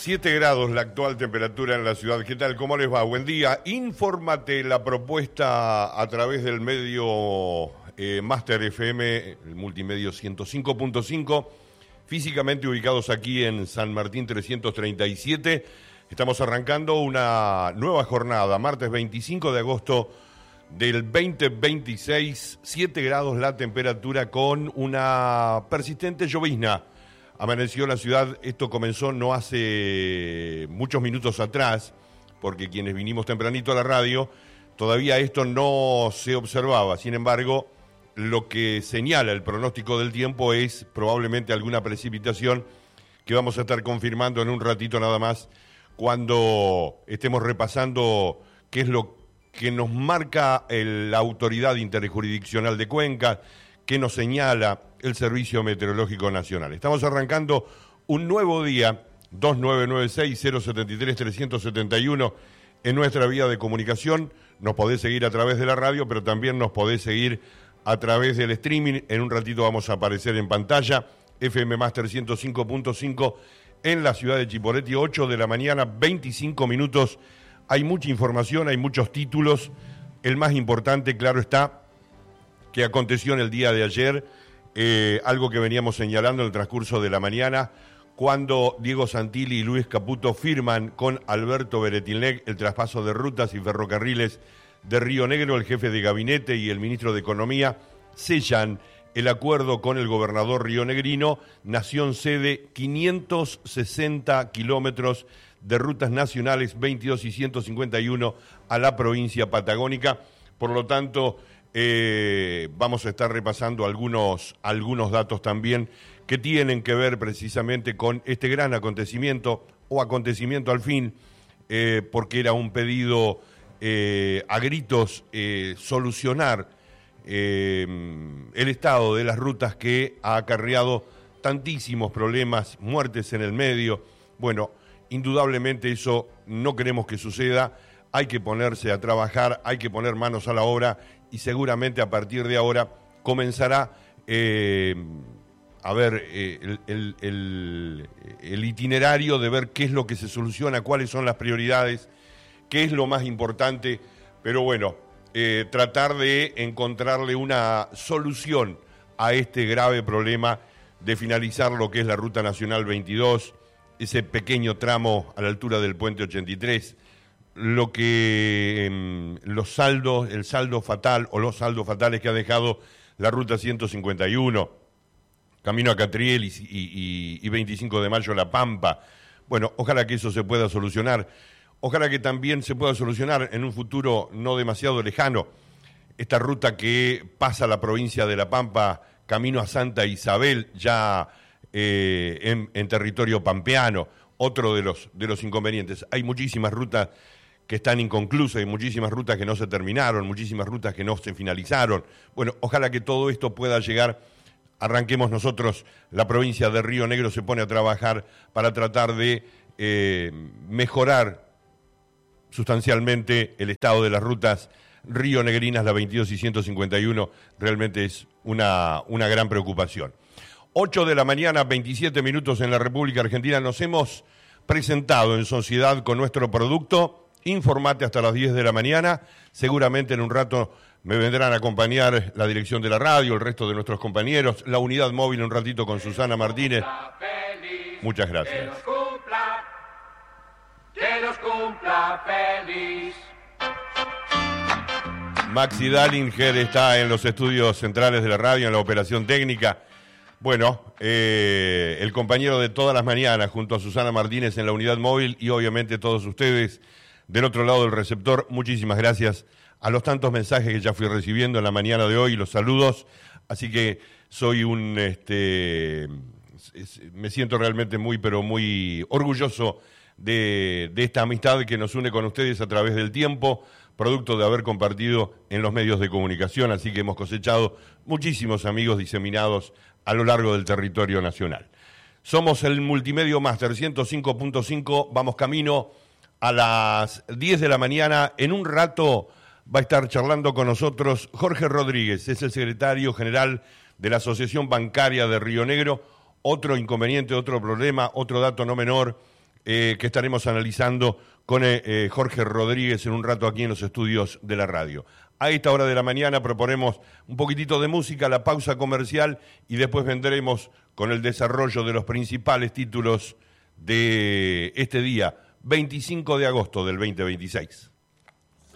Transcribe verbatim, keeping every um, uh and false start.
siete grados la actual temperatura en la ciudad. ¿Qué tal? ¿Cómo les va? Buen día. Infórmate la propuesta a través del medio eh, Master F M, el multimedio ciento cinco punto cinco, físicamente ubicados aquí en San Martín trescientos treinta y siete. Estamos arrancando una nueva jornada, martes veinticinco de agosto del veinte veintiséis, siete grados la temperatura con una persistente llovizna. Amaneció la ciudad, esto comenzó no hace muchos minutos atrás, porque quienes vinimos tempranito a la radio, todavía esto no se observaba. Sin embargo, lo que señala el pronóstico del tiempo es probablemente alguna precipitación que vamos a estar confirmando en un ratito nada más, cuando estemos repasando qué es lo que nos marca el, la Autoridad Interjurisdiccional de Cuenca, que nos señala el Servicio Meteorológico Nacional. Estamos arrancando un nuevo día, dos nueve nueve seis, cero siete tres, tres siete uno, en nuestra vía de comunicación. Nos podés seguir a través de la radio, pero también nos podés seguir a través del streaming. En un ratito vamos a aparecer en pantalla, F M Master ciento cinco punto cinco, en la ciudad de Chipoleti, ocho de la mañana, veinticinco minutos. Hay mucha información, hay muchos títulos. El más importante, claro está, que aconteció en el día de ayer, eh, algo que veníamos señalando en el transcurso de la mañana, cuando Diego Santilli y Luis Caputo firman con Alberto Beretilnec el traspaso de rutas y ferrocarriles de Río Negro. El jefe de gabinete y el ministro de Economía sellan el acuerdo con el gobernador rionegrino. Nación cede quinientos sesenta kilómetros de rutas nacionales veintidós y ciento cincuenta y uno a la provincia patagónica. Por lo tanto, eh, vamos a estar repasando algunos, algunos datos también que tienen que ver precisamente con este gran acontecimiento, o acontecimiento al fin, eh, porque era un pedido eh, a gritos eh, solucionar eh, el estado de las rutas que ha acarreado tantísimos problemas, muertes en el medio. Bueno, indudablemente eso no queremos que suceda. Hay que ponerse a trabajar, hay que poner manos a la obra, y seguramente a partir de ahora comenzará eh, a ver eh, el, el, el, el itinerario de ver qué es lo que se soluciona, cuáles son las prioridades, qué es lo más importante, pero bueno, eh, tratar de encontrarle una solución a este grave problema de finalizar lo que es la Ruta Nacional veintidós, ese pequeño tramo a la altura del Puente ochenta y tres, lo que eh, los saldos, el saldo fatal o los saldos fatales que ha dejado la Ruta ciento cincuenta y uno, camino a Catriel y, y, y veinticinco de mayo La Pampa. Bueno, ojalá que eso se pueda solucionar. Ojalá que también se pueda solucionar en un futuro no demasiado lejano esta ruta que pasa a la provincia de La Pampa, camino a Santa Isabel, ya eh, en, en territorio pampeano. Otro de los, de los inconvenientes. Hay muchísimas rutas que están inconclusas, hay muchísimas rutas que no se terminaron, muchísimas rutas que no se finalizaron. Bueno, ojalá que todo esto pueda llegar. Arranquemos nosotros, la provincia de Río Negro se pone a trabajar para tratar de eh, mejorar sustancialmente el estado de las rutas rionegrinas, la veintidós y ciento cincuenta y uno. Realmente es una, una gran preocupación. ocho de la mañana, veintisiete minutos en la República Argentina. Nos hemos presentado en sociedad con nuestro producto. Informate hasta las diez de la mañana. Seguramente en un rato me vendrán a acompañar la dirección de la radio, el resto de nuestros compañeros, la unidad móvil un ratito con Susana Martínez. Muchas gracias. Que los cumpla, que los cumpla feliz. Maxi Dallinger está en los estudios centrales de la radio, en la operación técnica. Bueno, eh, el compañero de todas las mañanas, junto a Susana Martínez en la unidad móvil, y obviamente todos ustedes del otro lado del receptor. Muchísimas gracias a los tantos mensajes que ya fui recibiendo en la mañana de hoy, los saludos. Así que soy un, este, me siento realmente muy, pero muy orgulloso de, de esta amistad que nos une con ustedes a través del tiempo, producto de haber compartido en los medios de comunicación. Así que hemos cosechado muchísimos amigos diseminados a lo largo del territorio nacional. Somos el Multimedio Master ciento cinco punto cinco, vamos camino a las diez de la mañana. En un rato va a estar charlando con nosotros Jorge Rodríguez, es el secretario general de la Asociación Bancaria de Río Negro. Otro inconveniente, otro problema, otro dato no menor, eh, que estaremos analizando con eh, eh, Jorge Rodríguez en un rato aquí en los estudios de la radio. A esta hora de la mañana proponemos un poquitito de música, la pausa comercial, y después vendremos con el desarrollo de los principales títulos de este día, veinticinco de agosto del veinte veintiséis.